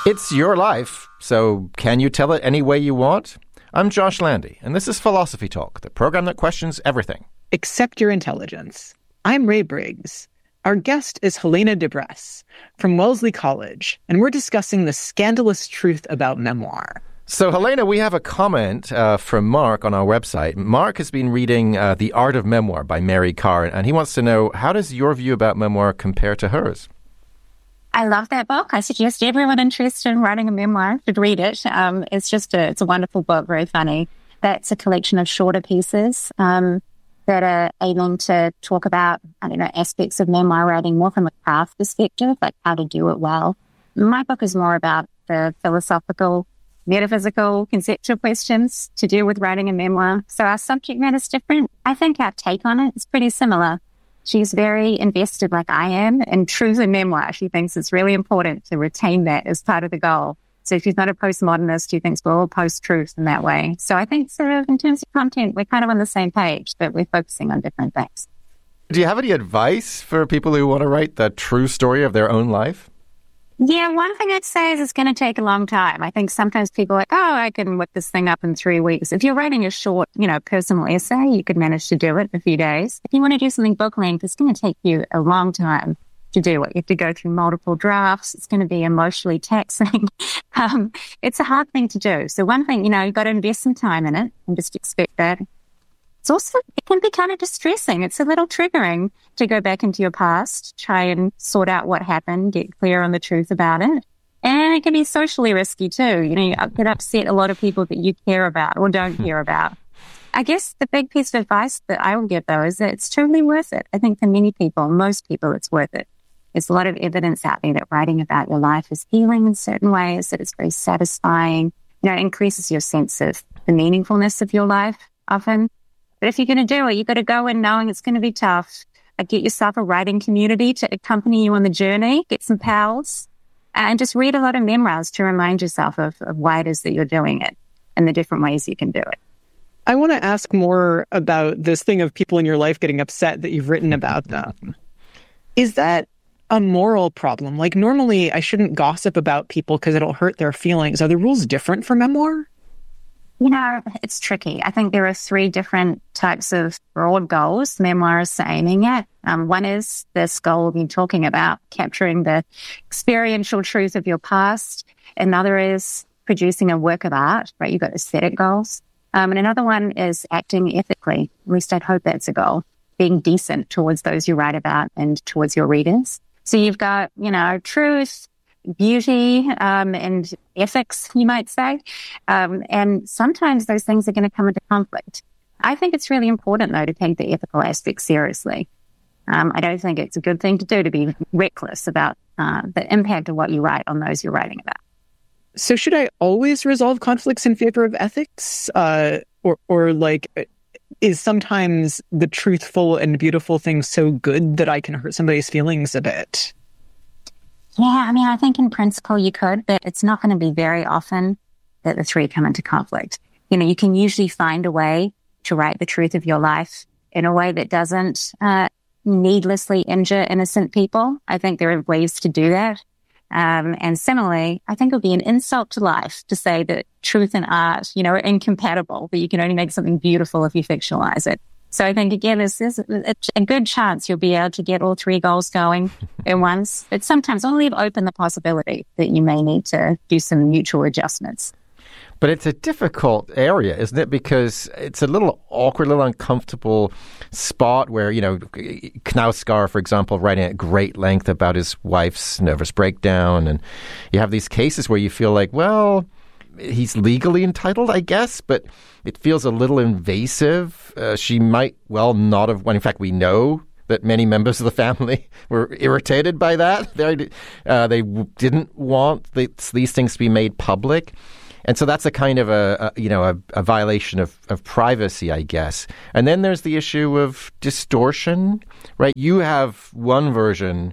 It's your life, so can you tell it any way you want? I'm Josh Landy, and this is Philosophy Talk, the program that questions everything. Except your intelligence. I'm Ray Briggs. Our guest is Helena DeBress from Wellesley College, and we're discussing the scandalous truth about memoir. So, Helena, we have a comment from Mark on our website. Mark has been reading The Art of Memoir by Mary Karr, and he wants to know, how does your view about memoir compare to hers? I love that book. I suggest everyone interested in writing a memoir should read it. It's a wonderful book, very funny. That's a collection of shorter pieces that are aiming to talk about, aspects of memoir writing more from a craft perspective, like how to do it well. My book is more about the philosophical, metaphysical, conceptual questions to do with writing a memoir. So our subject matter is different. I think our take on it is pretty similar. She's very invested, like I am, in truth and memoir. She thinks it's really important to retain that as part of the goal. So she's not a postmodernist who thinks we're all post-truth in that way. So I think sort of in terms of content, we're kind of on the same page, but we're focusing on different things. Do you have any advice for people who want to write the true story of their own life? Yeah, one thing I'd say is it's going to take a long time. I think sometimes people are like, I can whip this thing up in 3 weeks. If you're writing a short, personal essay, you could manage to do it in a few days. If you want to do something book length, it's going to take you a long time to do it. You have to go through multiple drafts. It's going to be emotionally taxing. It's a hard thing to do. So one thing, you've got to invest some time in it and just expect that. It can be kind of distressing. It's a little triggering to go back into your past, try and sort out what happened, get clear on the truth about it. And it can be socially risky too. You could upset a lot of people that you care about or don't care about. I guess the big piece of advice that I will give, though, is that it's totally worth it. I think for many people, most people, it's worth it. There's a lot of evidence out there that writing about your life is healing in certain ways, that it's very satisfying. It increases your sense of the meaningfulness of your life often. But if you're going to do it, you've got to go in knowing it's going to be tough. Get yourself a writing community to accompany you on the journey, get some pals, and just read a lot of memoirs to remind yourself of why it is that you're doing it and the different ways you can do it. I want to ask more about this thing of people in your life getting upset that you've written about them. Is that a moral problem? Like, normally I shouldn't gossip about people because it'll hurt their feelings. Are the rules different for memoir? It's tricky. I think there are 3 different types of broad goals memoirists are aiming at. One is this goal we've been talking about, capturing the experiential truth of your past. Another is producing a work of art, right? You've got aesthetic goals. And another one is acting ethically. At least I'd hope that's a goal, being decent towards those you write about and towards your readers. So you've got, truth, beauty, and ethics, you might say. And sometimes those things are going to come into conflict. I think it's really important, though, to take the ethical aspect seriously. I don't think it's a good thing to do to be reckless about the impact of what you write on those you're writing about. So should I always resolve conflicts in favor of ethics? Or is sometimes the truthful and beautiful thing so good that I can hurt somebody's feelings a bit? Yeah, I think in principle you could, but it's not going to be very often that the 3 come into conflict. You can usually find a way to write the truth of your life in a way that doesn't needlessly injure innocent people. I think there are ways to do that. And similarly, I think it would be an insult to life to say that truth and art, are incompatible, that you can only make something beautiful if you fictionalize it. So I think, again, there's a good chance you'll be able to get all 3 goals going at once. But sometimes I'll leave open the possibility that you may need to do some mutual adjustments. But it's a difficult area, isn't it? Because it's a little awkward, a little uncomfortable spot where, Knausgaard, for example, writing at great length about his wife's nervous breakdown. And you have these cases where you feel like, well, he's legally entitled, I guess, but it feels a little invasive. She might well not have, in fact, we know that many members of the family were irritated by that. They didn't want these things to be made public. And so that's a kind of a violation of privacy, I guess. And then there's the issue of distortion, right? You have one version,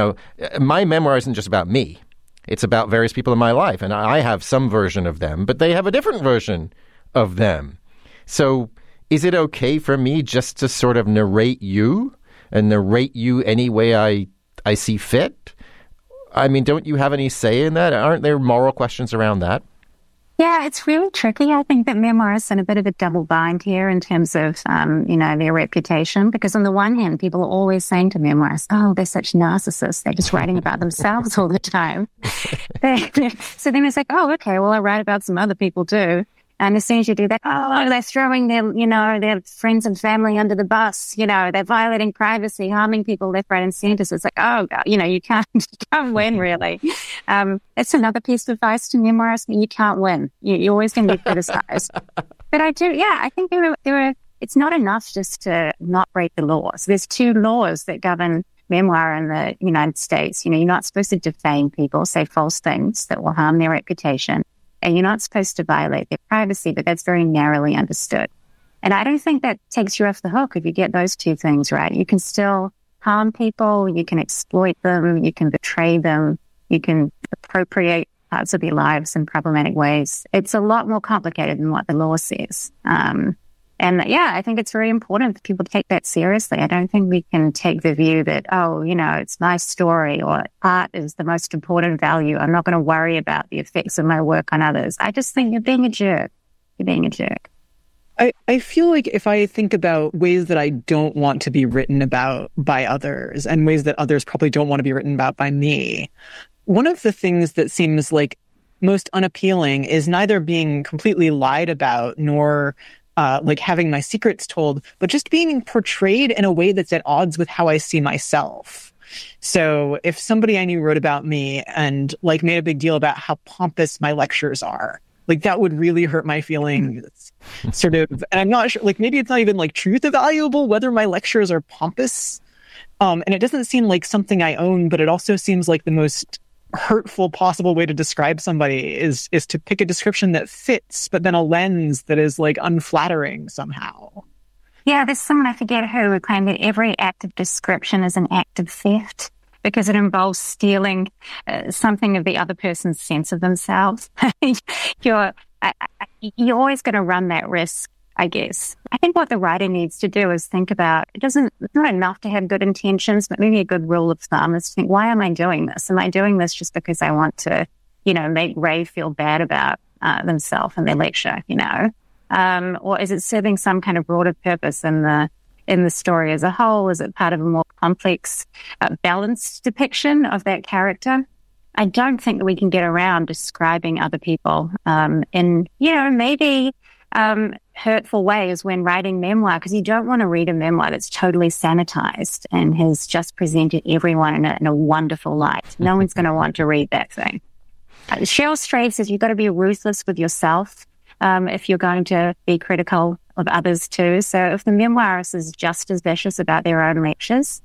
my memoir isn't just about me. It's about various people in my life, and I have some version of them, but they have a different version of them. So is it okay for me just to sort of narrate you and narrate you any way I see fit? I mean, don't you have any say in that? Aren't there moral questions around that? Yeah, it's really tricky. I think that memoirists are in a bit of a double bind here in terms of, their reputation. Because on the one hand, people are always saying to memoirists, oh, they're such narcissists. They're just writing about themselves all the time. So then it's like, oh, okay, well, I write about some other people too. And as soon as you do that, oh, they're throwing their friends and family under the bus. They're violating privacy, harming people left, right, and center. So it's like, oh, you can't win, really. That's another piece of advice to memoirists. You can't win. You're always going to be criticized. But I think it's not enough just to not break the laws. There's 2 laws that govern memoir in the United States. You're not supposed to defame people, say false things that will harm their reputation. And you're not supposed to violate their privacy, but that's very narrowly understood. And I don't think that takes you off the hook if you get those 2 things right. You can still harm people, you can exploit them, you can betray them, you can appropriate parts of their lives in problematic ways. It's a lot more complicated than what the law says. I think it's very important for people to take that seriously. I don't think we can take the view that, it's my story or art is the most important value. I'm not going to worry about the effects of my work on others. I just think you're being a jerk. You're being a jerk. I feel like if I think about ways that I don't want to be written about by others and ways that others probably don't want to be written about by me, one of the things that seems like most unappealing is neither being completely lied about nor having my secrets told, but just being portrayed in a way that's at odds with how I see myself. So if somebody I knew wrote about me and made a big deal about how pompous my lectures are, that would really hurt my feelings, sort of. And I'm not sure, maybe it's not even truth evaluable whether my lectures are pompous. And it doesn't seem like something I own, but it also seems like the most hurtful possible way to describe somebody is to pick a description that fits, but then a lens that is unflattering somehow. Yeah, there's someone, I forget who claimed that every act of description is an act of theft because it involves stealing something of the other person's sense of themselves. You're always going to run that risk, I guess. I think what the writer needs to do is think about, it's not enough to have good intentions, but maybe a good rule of thumb is to think, why am I doing this? Am I doing this just because I want to, make Ray feel bad about themselves and their lecture, or is it serving some kind of broader purpose in the story as a whole? Is it part of a more complex, balanced depiction of that character? I don't think that we can get around describing other people in, maybe hurtful ways when writing memoir, because you don't want to read a memoir that's totally sanitized and has just presented everyone in a wonderful light. No one's going to want to read that thing. Cheryl Strayed says you've got to be ruthless with yourself if you're going to be critical of others too. So if the memoirist is just as vicious about their own lectures,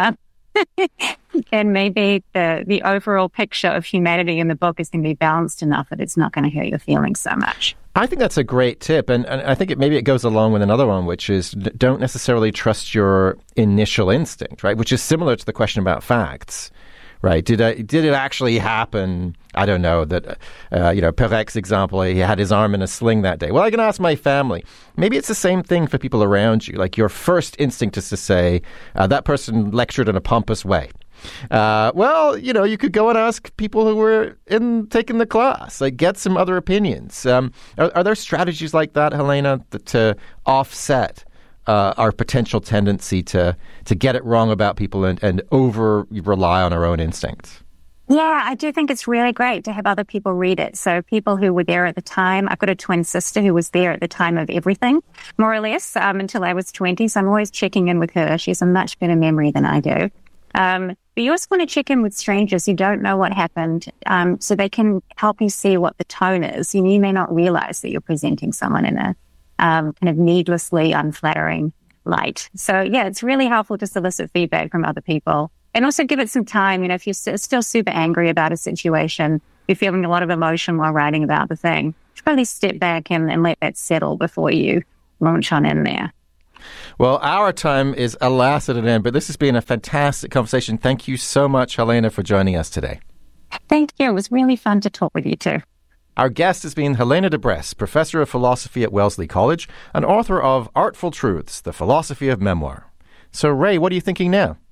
then maybe the overall picture of humanity in the book is going to be balanced enough that it's not going to hurt your feelings so much. I think that's a great tip, and I think maybe it goes along with another one, which is don't necessarily trust your initial instinct, right? Which is similar to the question about facts, right? Did it actually happen? I don't know that, Perek's example, he had his arm in a sling that day. Well, I can ask my family. Maybe it's the same thing for people around you. Your first instinct is to say, that person lectured in a pompous way. You could go and ask people who were taking the class, get some other opinions. Are there strategies like that, Helena, to offset our potential tendency to get it wrong about people and over rely on our own instincts? Yeah, I do think it's really great to have other people read it. So people who were there at the time, I've got a twin sister who was there at the time of everything, more or less, until I was 20. So I'm always checking in with her. She has a much better memory than I do. But you also want to check in with strangers who don't know what happened, so they can help you see what the tone is. You may not realize that you're presenting someone in a kind of needlessly unflattering light. So, yeah, it's really helpful to solicit feedback from other people and also give it some time. If you're still super angry about a situation, you're feeling a lot of emotion while writing about the thing, you should probably step back and let that settle before you launch on in there. Well, our time is alas at an end, but this has been a fantastic conversation. Thank you so much, Helena, for joining us today. Thank you. It was really fun to talk with you too. Our guest has been Helena de Bresse, Professor of Philosophy at Wellesley College and author of Artful Truths, The Philosophy of Memoir. So, Ray, what are you thinking now?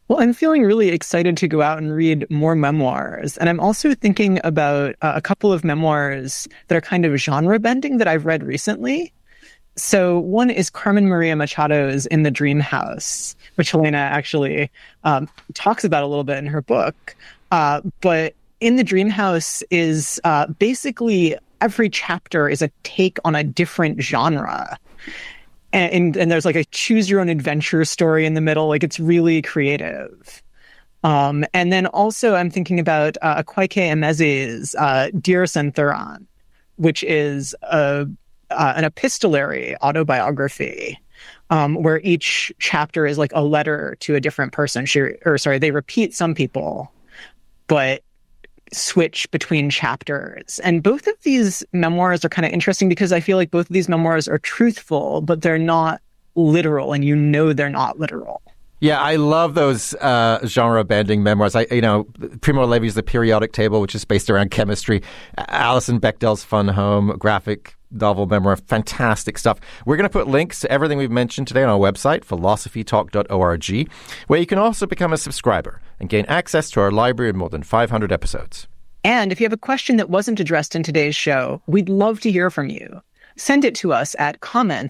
Well, I'm feeling really excited to go out and read more memoirs. And I'm also thinking about a couple of memoirs that are kind of genre bending that I've read recently. So one is Carmen Maria Machado's In the Dream House, which Helena actually talks about a little bit in her book. But In the Dream House is basically every chapter is a take on a different genre. And there's like a choose your own adventure story in the middle. Like, it's really creative. And then also I'm thinking about Akwaeke Emezi's Dear Centuran, which is an epistolary autobiography where each chapter is like a letter to a different person. They repeat some people, but switch between chapters. And both of these memoirs are kind of interesting because I feel like both of these memoirs are truthful, but they're not literal, and you know they're not literal. Yeah, I love those genre-bending memoirs. Primo Levi's The Periodic Table, which is based around chemistry. Alison Bechdel's Fun Home, graphic novel memoir, fantastic stuff. We're going to put links to everything we've mentioned today on our website, philosophytalk.org, where you can also become a subscriber and gain access to our library of more than 500 episodes. And if you have a question that wasn't addressed in today's show, we'd love to hear from you. Send it to us at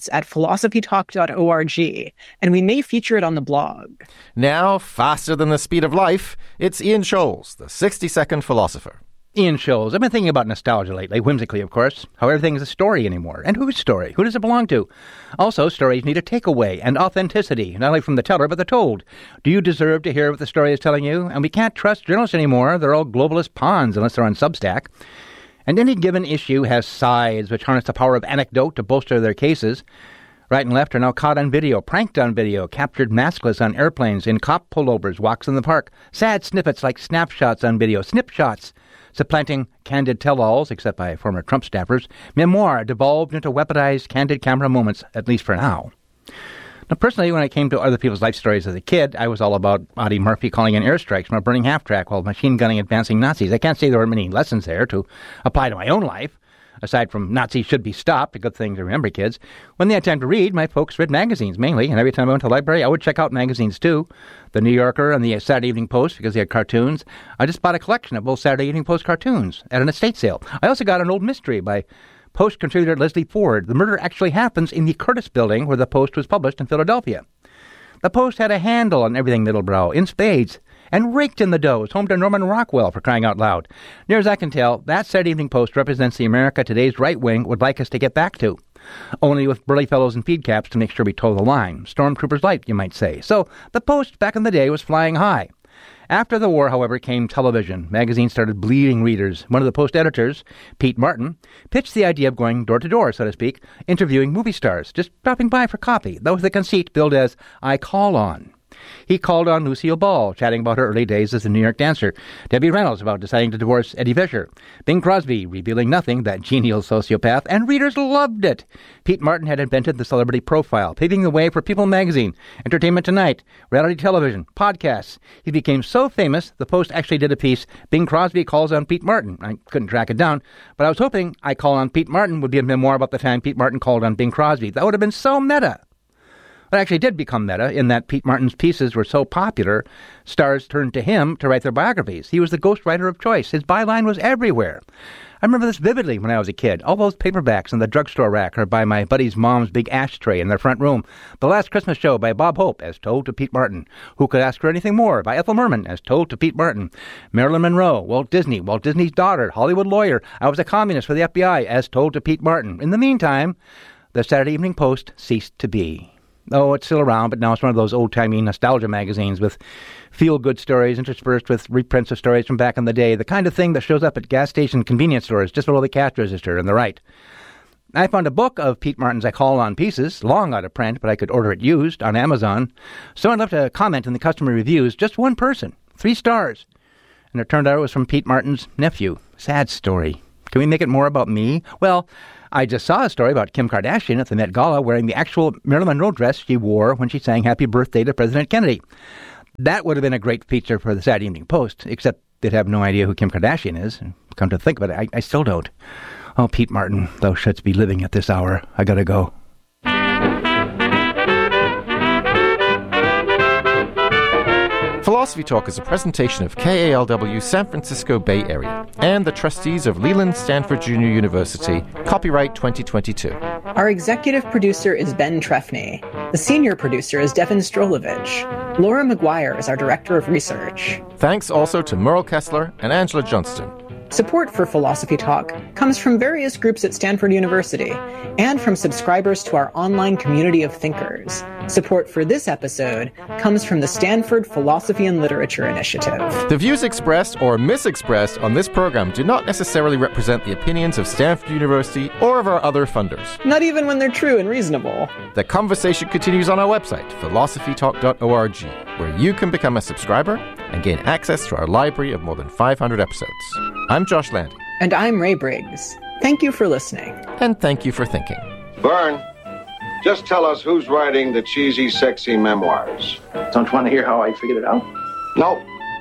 comments@philosophytalk.org, and we may feature it on the blog. Now, faster than the speed of life, it's Ian Scholes, the 60-second philosopher. Ian Scholes. I've been thinking about nostalgia lately, whimsically, of course. How everything is a story anymore. And whose story? Who does it belong to? Also, stories need a takeaway and authenticity, not only from the teller, but the told. Do you deserve to hear what the story is telling you? And we can't trust journalists anymore. They're all globalist pawns unless they're on Substack. And any given issue has sides which harness the power of anecdote to bolster their cases. Right and left are now caught on video, pranked on video, captured maskless on airplanes, in cop pullovers, walks in the park. Sad snippets like snapshots on video, snipshots, supplanting candid tell-alls, except by former Trump staffers. Memoir devolved into weaponized candid camera moments, at least for now. Now, personally, when I came to other people's life stories as a kid, I was all about Audie Murphy calling in airstrikes from a burning half-track while machine gunning advancing Nazis. I can't say there were many lessons there to apply to my own life. Aside from Nazis should be stopped, a good thing to remember, kids. When they had time to read, my folks read magazines, mainly. And every time I went to the library, I would check out magazines, too. The New Yorker and the Saturday Evening Post, because they had cartoons. I just bought a collection of both Saturday Evening Post cartoons at an estate sale. I also got an old mystery by Post contributor Leslie Ford. The murder actually happens in the Curtis Building, where the Post was published in Philadelphia. The Post had a handle on everything Middlebrow, in spades, and raked in the dough. It's home to Norman Rockwell, for crying out loud. Near as I can tell, that Saturday Evening Post represents the America today's right wing would like us to get back to. Only with burly fellows in feed caps to make sure we toe the line. Stormtroopers light, you might say. So the Post back in the day was flying high. After the war, however, came television. Magazines started bleeding readers. One of the Post editors, Pete Martin, pitched the idea of going door to door, so to speak, interviewing movie stars, just dropping by for coffee. That was the conceit, billed as I Call On. He called on Lucille Ball, chatting about her early days as a New York dancer, Debbie Reynolds about deciding to divorce Eddie Fisher, Bing Crosby revealing nothing, that genial sociopath, and readers loved it. Pete Martin had invented the celebrity profile, paving the way for People magazine, Entertainment Tonight, reality television, podcasts. He became so famous, the Post actually did a piece, Bing Crosby Calls on Pete Martin. I couldn't track it down, but I was hoping I Call on Pete Martin would be a memoir about the time Pete Martin called on Bing Crosby. That would have been so meta. But actually did become meta in that Pete Martin's pieces were so popular, stars turned to him to write their biographies. He was the ghostwriter of choice. His byline was everywhere. I remember this vividly when I was a kid. All those paperbacks in the drugstore rack are by my buddy's mom's big ashtray in their front room. The Last Christmas Show by Bob Hope, as told to Pete Martin. Who Could Ask for Anything More by Ethel Merman, as told to Pete Martin. Marilyn Monroe, Walt Disney's daughter, Hollywood lawyer. I was a communist for the FBI, as told to Pete Martin. In the meantime, the Saturday Evening Post ceased to be. Oh, it's still around, but now it's one of those old-timey nostalgia magazines with feel-good stories interspersed with reprints of stories from back in the day, the kind of thing that shows up at gas station convenience stores just below the cash register on the right. I found a book of Pete Martin's I Call On pieces, long out of print, but I could order it used on Amazon. So I left a comment in the customer reviews, just one person, 3 stars. And it turned out it was from Pete Martin's nephew. Sad story. Can we make it more about me? Well, I just saw a story about Kim Kardashian at the Met Gala wearing the actual Marilyn Monroe dress she wore when she sang Happy Birthday to President Kennedy. That would have been a great feature for the Saturday Evening Post, except they'd have no idea who Kim Kardashian is. Come to think of it, I still don't. Oh, Pete Martin, thou shouldst be living at this hour. I gotta go. Philosophy Talk is a presentation of KALW San Francisco Bay Area and the trustees of Leland Stanford Junior University, copyright 2022. Our executive producer is Ben Trefny. The senior producer is Devin Strolovich. Laura McGuire is our director of research. Thanks also to Merle Kessler and Angela Johnston. Support for Philosophy Talk comes from various groups at Stanford University and from subscribers to our online community of thinkers. Support for this episode comes from the Stanford Philosophy and Literature Initiative. The views expressed or misexpressed on this program do not necessarily represent the opinions of Stanford University or of our other funders. Not even when they're true and reasonable. The conversation continues on our website, philosophytalk.org, where you can become a subscriber and gain access to our library of more than 500 episodes. I'm Josh Landy. And I'm Ray Briggs. Thank you for listening. And thank you for thinking. Vern, just tell us who's writing the cheesy, sexy memoirs. Don't you want to hear how I figured it out? No.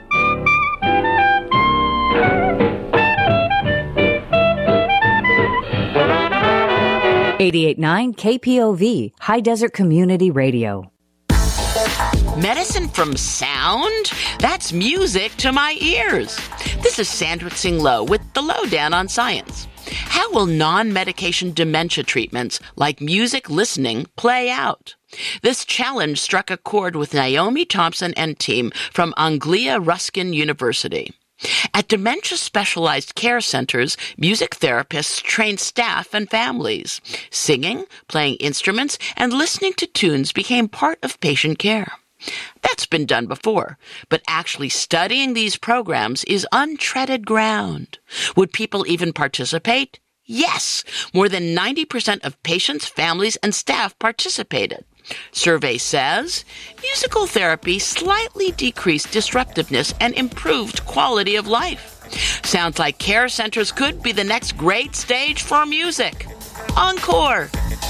'88.9 KPOV, High Desert Community Radio. Medicine from sound? That's music to my ears. This is Sandra Tsing Loh with the Lowdown on Science. How will non-medication dementia treatments like music listening play out? This challenge struck a chord with Naomi Thompson and team from Anglia Ruskin University. At dementia-specialized care centers, music therapists train staff and families. Singing, playing instruments, and listening to tunes became part of patient care. That's been done before, but actually studying these programs is untreaded ground. Would people even participate? Yes! More than 90% of patients, families, and staff participated. Survey says musical therapy slightly decreased disruptiveness and improved quality of life. Sounds like care centers could be the next great stage for music. Encore!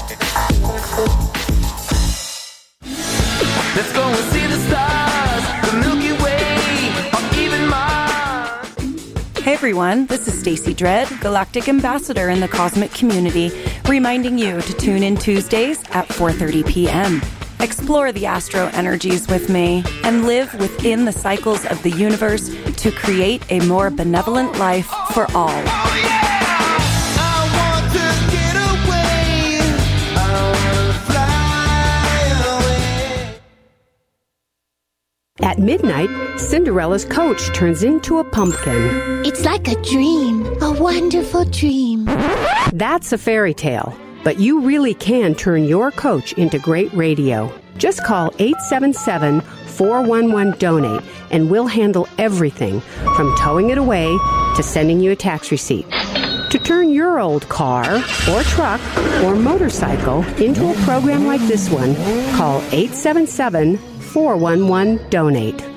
Let's go and see the stars, the Milky Way, or even Mars. Hey everyone, this is Stacey Dredd, Galactic Ambassador in the Cosmic Community, reminding you to tune in Tuesdays at 4:30 p.m. Explore the astro energies with me and live within the cycles of the universe to create a more benevolent life for all. Oh yeah! I want to get away. I want to fly away. At midnight, Cinderella's coach turns into a pumpkin. It's like a dream, a wonderful dream. That's a fairy tale, but you really can turn your coach into great radio. Just call 877-411-DONATE and we'll handle everything from towing it away to sending you a tax receipt. To turn your old car or truck or motorcycle into a program like this one, call 877-411-DONATE.